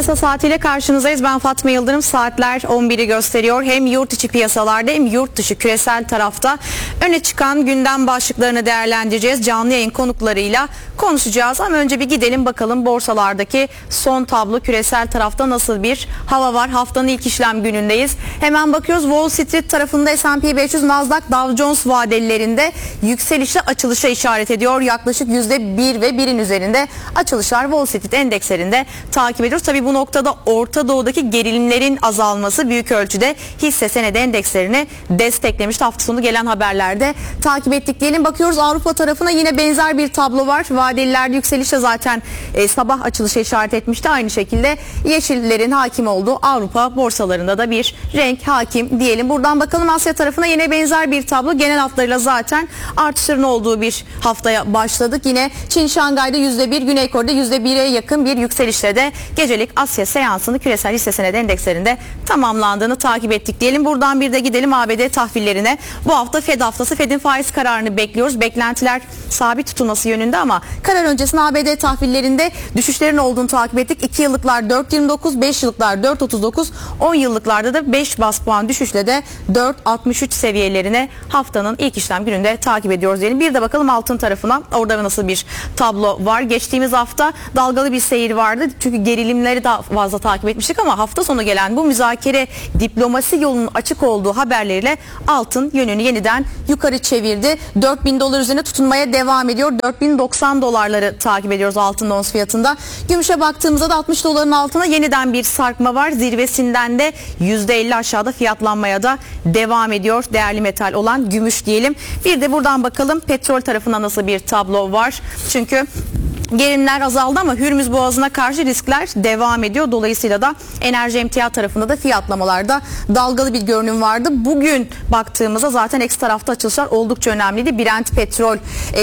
Piyasa saatiyle karşınızdayız. Ben Fatma Yıldırım. Saatler 11'i gösteriyor. Hem yurt içi piyasalarda hem yurt dışı küresel tarafta öne çıkan gündem başlıklarını değerlendireceğiz. Canlı yayın konuklarıyla konuşacağız. Ama önce bir gidelim bakalım borsalardaki son tablo, küresel tarafta nasıl bir hava var? Haftanın ilk işlem günündeyiz. Hemen bakıyoruz. Wall Street tarafında S&P 500, Nasdaq, Dow Jones vadelilerinde yükselişle açılışa işaret ediyor. Yaklaşık %1 ve 1'in üzerinde açılışlar Wall Street endekslerinde takip ediyoruz. Tabii bu noktada Orta Doğu'daki gerilimlerin azalması büyük ölçüde hisse senedi endekslerini desteklemişti. Hafta sonu gelen haberlerde takip ettik diyelim. Bakıyoruz Avrupa tarafına, yine benzer bir tablo var. Vadelilerde yükselişe zaten sabah açılışa işaret etmişti. Aynı şekilde yeşillerin hakim olduğu Avrupa borsalarında da bir renk hakim diyelim. Buradan bakalım Asya tarafına, yine benzer bir tablo. Genel hatlarıyla zaten artışların olduğu bir haftaya başladık. Yine Çin Şangay'da %1, Güney Kore'de %1'e yakın bir yükselişle de gecelik Asya seansını küresel hisse senedi endekslerinde tamamlandığını takip ettik diyelim. Buradan bir de gidelim ABD tahvillerine. Bu hafta Fed haftası. Fed'in faiz kararını bekliyoruz. Beklentiler sabit tutulması yönünde ama karar öncesinde ABD tahvillerinde düşüşlerin olduğunu takip ettik. 2 yıllıklar 4.29, 5 yıllıklar 4.39, 10 yıllıklarda da 5 bas puan düşüşle de 4.63 seviyelerine haftanın ilk işlem gününde takip ediyoruz diyelim. Bir de bakalım altın tarafına. Orada nasıl bir tablo var? Geçtiğimiz hafta dalgalı bir seyir vardı. Çünkü gerilimleri daha fazla takip etmiştik ama hafta sonu gelen bu müzakere diplomasi yolunun açık olduğu haberleriyle altın yönünü yeniden yukarı çevirdi. 4.000 dolar üzerine tutunmaya devam ediyor. 4.090 dolarları takip ediyoruz altın ons fiyatında. Gümüşe baktığımızda da 60 doların altına yeniden bir sarkma var. Zirvesinden de %50 aşağıda fiyatlanmaya da devam ediyor değerli metal olan gümüş diyelim. Bir de buradan bakalım petrol tarafına nasıl bir tablo var. Çünkü gerilimler azaldı ama Hürmüz Boğazı'na karşı riskler devam ediyor. Dolayısıyla da enerji emtia tarafında da fiyatlamalarda dalgalı bir görünüm vardı. Bugün baktığımızda zaten eksi tarafta açılışlar oldukça önemliydi. Brent petrol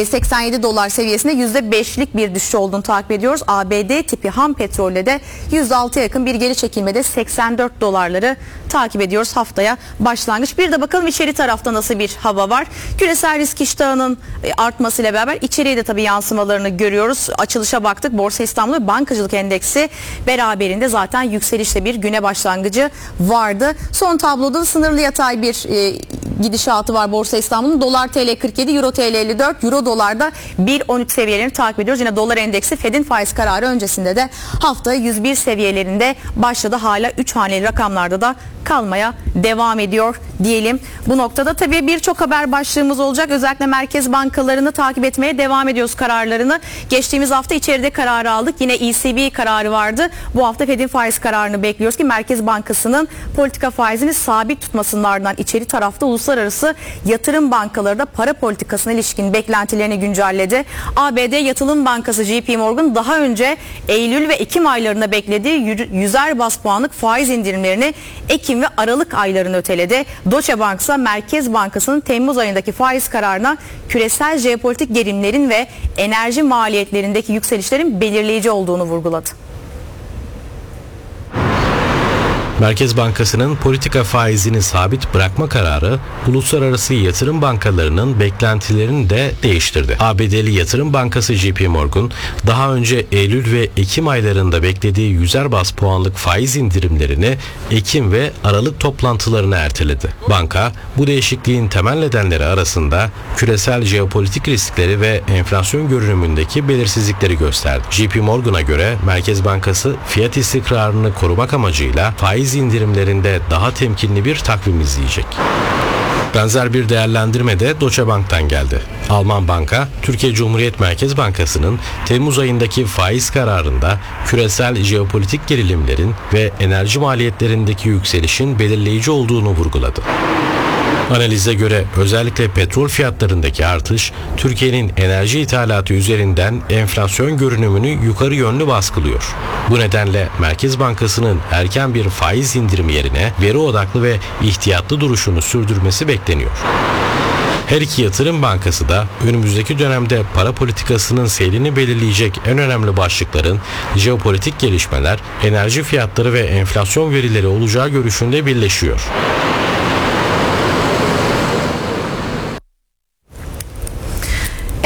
87 dolar seviyesinde %5'lik bir düşüş olduğunu takip ediyoruz. ABD tipi ham petrolde de %6'ya yakın bir geri çekilmede 84 dolarları takip ediyoruz haftaya başlangıç. Bir de bakalım içeri tarafta nasıl bir hava var. Küresel risk iştahının artmasıyla beraber içeriye de tabii yansımalarını görüyoruz. Açılışa baktık. Borsa İstanbul Bankacılık Endeksi beraberinde zaten yükselişle bir güne başlangıcı vardı. Son tabloda sınırlı yatay bir gidişatı var Borsa İstanbul'un. Dolar TL 47, Euro TL 54, Euro dolarda 1.13 seviyelerini takip ediyoruz. Yine dolar endeksi Fed'in faiz kararı öncesinde de haftaya 101 seviyelerinde başladı. Hala 3 haneli rakamlarda da kalmaya devam ediyor diyelim. Bu noktada tabii birçok haber başlığımız olacak. Özellikle merkez bankalarını takip etmeye devam ediyoruz kararlarını. Geçtiğimiz hafta içeride kararı aldık. Yine ECB kararı vardı. Bu hafta Fed'in faiz kararını bekliyoruz ki Merkez Bankası'nın politika faizini sabit tutmasının ardından içeri tarafta uluslararası yatırım bankaları da para politikasına ilişkin beklentilerini güncelledi. ABD Yatırım Bankası JP Morgan daha önce Eylül ve Ekim aylarında beklediği 100'er bas puanlık faiz indirimlerini Ekim ve Aralık aylarını öteledi. Deutsche Bank ise Merkez Bankası'nın Temmuz ayındaki faiz kararına küresel jeopolitik gerilimlerin ve enerji maliyetlerindeki yükselişlerin belirleyici olduğunu vurguladı. Merkez Bankası'nın politika faizini sabit bırakma kararı uluslararası yatırım bankalarının beklentilerini de değiştirdi. ABD'li Yatırım Bankası JP Morgan daha önce Eylül ve Ekim aylarında beklediği 100'er bas puanlık faiz indirimlerini Ekim ve Aralık toplantılarına erteledi. Banka bu değişikliğin temel nedenleri arasında küresel jeopolitik riskleri ve enflasyon görünümündeki belirsizlikleri gösterdi. JP Morgan'a göre Merkez Bankası fiyat istikrarını korumak amacıyla faiz indirimlerinde daha temkinli bir takvim izleyecek. Benzer bir değerlendirme de Deutsche Bank'tan geldi. Alman banka, Türkiye Cumhuriyet Merkez Bankası'nın Temmuz ayındaki faiz kararında küresel jeopolitik gerilimlerin ve enerji maliyetlerindeki yükselişin belirleyici olduğunu vurguladı. Analize göre özellikle petrol fiyatlarındaki artış Türkiye'nin enerji ithalatı üzerinden enflasyon görünümünü yukarı yönlü baskılıyor. Bu nedenle Merkez Bankası'nın erken bir faiz indirimi yerine veri odaklı ve ihtiyatlı duruşunu sürdürmesi bekleniyor. Her iki yatırım bankası da önümüzdeki dönemde para politikasının seyrini belirleyecek en önemli başlıkların jeopolitik gelişmeler, enerji fiyatları ve enflasyon verileri olacağı görüşünde birleşiyor.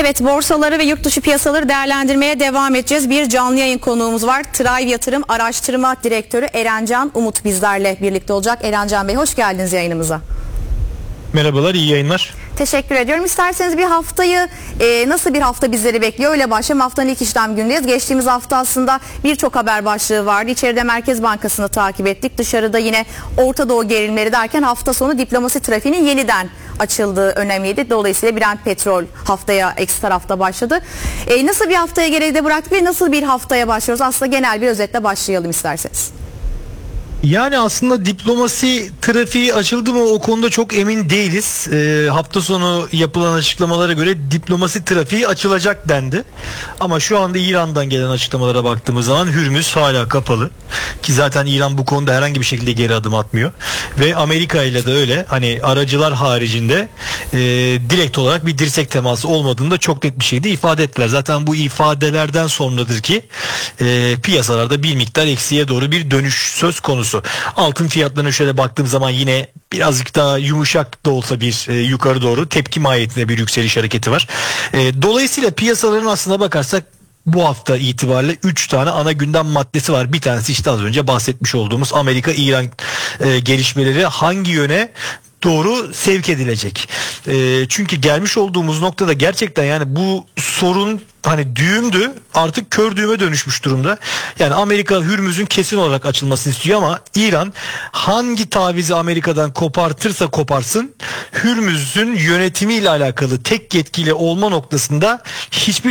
Evet, borsaları ve yurt dışı piyasaları değerlendirmeye devam edeceğiz. Bir canlı yayın konuğumuz var. Thrive Yatırım Araştırma Direktörü Erencan Umut bizlerle birlikte olacak. Erencan Bey, hoş geldiniz yayınımıza. Merhabalar, iyi yayınlar. Teşekkür ediyorum. İsterseniz bir haftayı nasıl bir hafta bizleri bekliyor öyle başlayalım. Haftanın ilk işlem günündeyiz. Geçtiğimiz hafta aslında birçok haber başlığı vardı. İçeride Merkez Bankası'nı takip ettik. Dışarıda yine Orta Doğu gerilimleri derken hafta sonu diplomasi trafiğinin yeniden açıldığı önemliydi. Dolayısıyla Brent petrol haftaya eksi tarafta başladı. Nasıl bir haftaya geride bıraktık ve nasıl bir haftaya başlıyoruz? Aslında genel bir özetle başlayalım isterseniz. Yani aslında diplomasi trafiği açıldı mı o konuda çok emin değiliz. Hafta sonu yapılan açıklamalara göre diplomasi trafiği açılacak dendi. Ama şu anda İran'dan gelen açıklamalara baktığımız zaman Hürmüz hala kapalı. Ki zaten İran bu konuda herhangi bir şekilde geri adım atmıyor. Ve Amerika ile de öyle, hani aracılar haricinde direkt olarak bir dirsek teması olmadığını da çok net bir şekilde ifade ettiler. Zaten bu ifadelerden sonradır ki piyasalarda bir miktar eksiye doğru bir dönüş söz konusu. Altın fiyatlarına şöyle baktığım zaman yine birazcık daha yumuşak da olsa bir yukarı doğru tepki mahiyetinde bir yükseliş hareketi var. Dolayısıyla piyasaların aslına bakarsak bu hafta itibariyle 3 tane ana gündem maddesi var. Bir tanesi işte az önce bahsetmiş olduğumuz Amerika-İran gelişmeleri hangi yöne doğru sevk edilecek. Çünkü gelmiş olduğumuz noktada gerçekten yani bu sorun hani düğümdü, artık kör düğüme dönüşmüş durumda. Yani Amerika Hürmüz'ün kesin olarak açılmasını istiyor ama İran hangi tavizi Amerika'dan kopartırsa koparsın Hürmüz'ün yönetimiyle alakalı tek yetkili olma noktasında hiçbir